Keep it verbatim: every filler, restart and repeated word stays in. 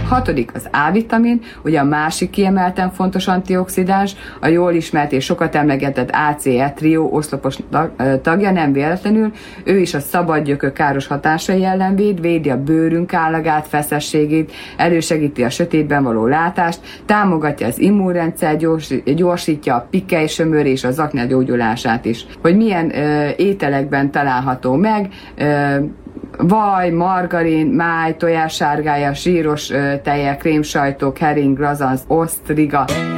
Hatodik az A-vitamin, ugye a másik kiemelten fontos antioxidáns, a jól ismert és sokat emlegetett á cé é trió oszlopos tagja, nem véletlenül, ő is a szabadgyökök káros hatásai ellen véd, védi a bőrünk állagát, feszességét, elősegíti a sötétben való látást, támogatja az immunrendszer, gyors, gyorsítja a pikkelysömör és az akne gyógyulását is. Hogy milyen ö, ételekben található meg, ö, vaj, margarin, máj, tojássárgája, zsíros ö, tejek, krémsajtok, hering, lazanc, osztriga.